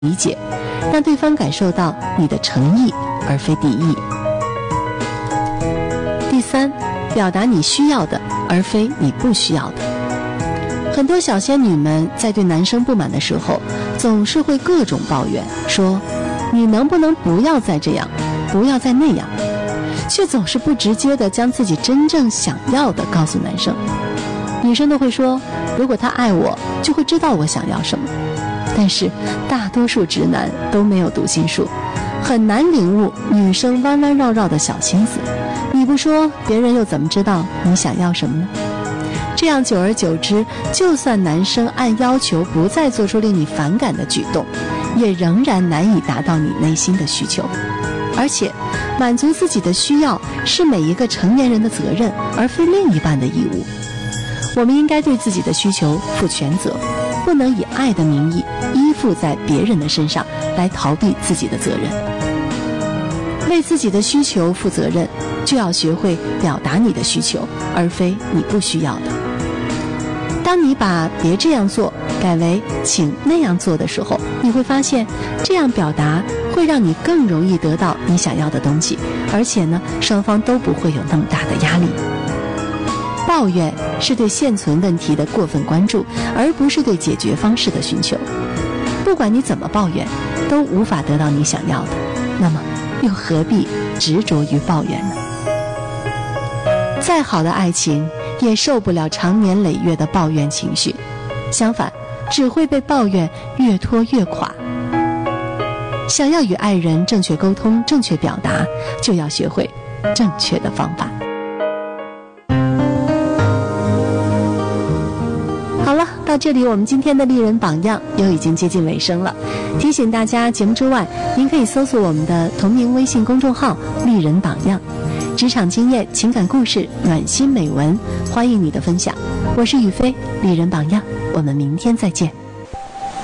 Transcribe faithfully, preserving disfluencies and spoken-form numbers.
理解，让对方感受到你的诚意而非敌意。第三，表达你需要的而非你不需要的。很多小仙女们在对男生不满的时候，总是会各种抱怨，说你能不能不要再这样，不要再那样，却总是不直接地将自己真正想要的告诉男生。女生都会说，如果他爱我，就会知道我想要什么。但是大多数直男都没有读心术，很难领悟女生弯弯绕绕的小心思。你不说，别人又怎么知道你想要什么呢？这样久而久之，就算男生按要求不再做出令你反感的举动，也仍然难以达到你内心的需求。而且满足自己的需要是每一个成年人的责任，而非另一半的义务。我们应该对自己的需求负全责，不能以爱的名义依附在别人的身上来逃避自己的责任。为自己的需求负责任，就要学会表达你的需求，而非你不需要的。当你把别这样做改为请那样做的时候，你会发现这样表达会让你更容易得到你想要的东西，而且呢，双方都不会有那么大的压力。抱怨是对现存问题的过分关注，而不是对解决方式的寻求。不管你怎么抱怨，都无法得到你想要的，那么又何必执着于抱怨呢？再好的爱情也受不了长年累月的抱怨情绪，相反，只会被抱怨越拖越垮。想要与爱人正确沟通、正确表达，就要学会正确的方法。好了，到这里我们今天的丽人榜样又已经接近尾声了。提醒大家，节目之外，您可以搜索我们的同名微信公众号丽人榜样，职场经验、情感故事、暖心美文，欢迎你的分享。我是雨飞，丽人榜样，我们明天再见。